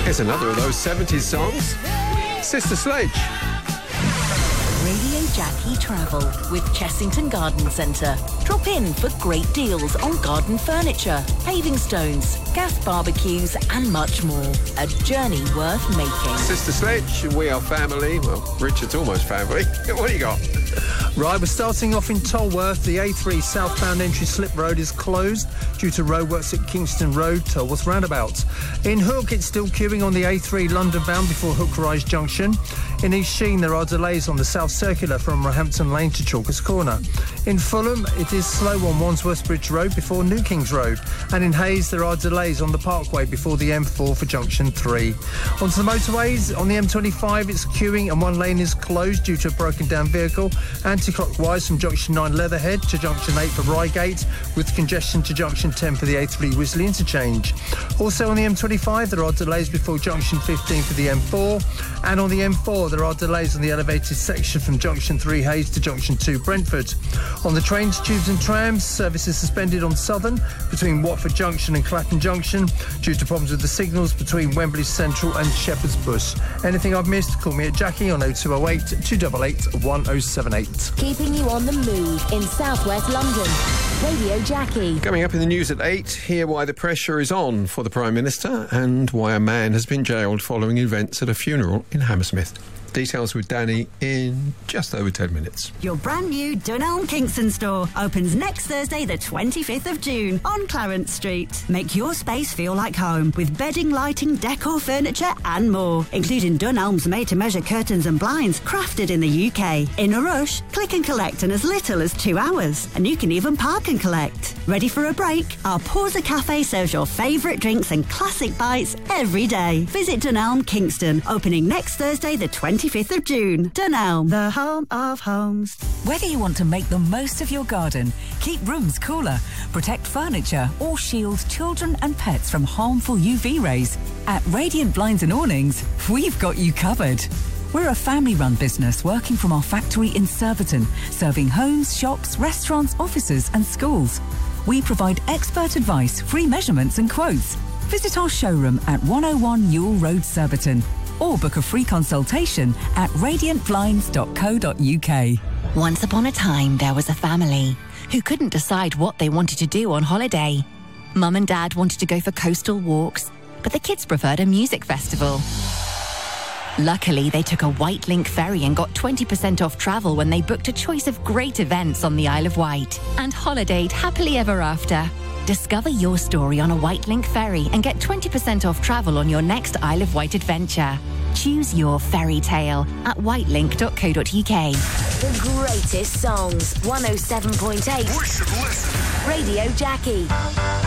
Here's another of those 70s songs. Sister Sledge. Radio Jackie Travel with Chessington Garden Centre. Drop in for great deals on garden furniture, paving stones, gas barbecues and much more. A journey worth making. Sister Sledge, we are family. Well, Richard's almost family. What do you got? Right, we're starting off in Tolworth. The A3 southbound entry slip road is closed due to roadworks at Kingston Road, Tolworth roundabout. In Hook, it's still queuing on the A3 London bound before Hook Rise Junction. In East Sheen, there are delays on the South Circular from Roehampton Lane to Chalkers Corner. In Fulham, it is slow on Wandsworth Bridge Road before New Kings Road. And in Hayes, there are delays on the Parkway before the M4 for Junction 3. Onto the motorways, on the M25, it's queuing and one lane is closed due to a broken down vehicle. Anti-clockwise from Junction 9 Leatherhead to Junction 8 for Reigate, with congestion to Junction 10 for the A3 Wisley interchange. Also on the M25, there are delays before Junction 15 for the M4. And on the M4, there are delays on the elevated section from Junction 3 Hayes to Junction 2 Brentford. On the trains, tubes and trams, services suspended on Southern between Watford Junction and Clapham Junction due to problems with the signals between Wembley Central and Shepherd's Bush. Anything I've missed, call me at Jackie on 0208 288 1078. Keeping you on the move in southwest London. Radio Jackie. Coming up in the news at 8, hear why the pressure is on for the Prime Minister and why a man has been jailed following events at a funeral in Hammersmith. Details with Danny in just over 10 minutes. Your brand new Dunelm Kingston store opens next Thursday the 25th of June on Clarence Street. Make your space feel like home with bedding, lighting, decor, furniture and more, including Dunelm's made-to-measure curtains and blinds crafted in the UK. In a rush, click and collect in as little as 2 hours, and you can even park and collect. Ready for a break? Our Pausa Cafe serves your favourite drinks and classic bites every day. Visit Dunelm Kingston, opening next Thursday the 25th of June. Dunelm, the home of homes. Whether you want to make the most of your garden, keep rooms cooler, protect furniture or shield children and pets from harmful UV rays, at Radiant Blinds and Awnings, we've got you covered. We're a family-run business working from our factory in Surbiton, serving homes, shops, restaurants, offices and schools. We provide expert advice, free measurements and quotes. Visit our showroom at 101 Newell Road, Surbiton, or book a free consultation at radiantblinds.co.uk. Once upon a time, there was a family who couldn't decide what they wanted to do on holiday. Mum and Dad wanted to go for coastal walks, but the kids preferred a music festival. Luckily, they took a White Link ferry and got 20% off travel when they booked a choice of great events on the Isle of Wight and holidayed happily ever after. Discover your story on a White Link ferry and get 20% off travel on your next Isle of Wight adventure. Choose your fairy tale at whitelink.co.uk. The greatest songs, 107.8. Radio Jackie.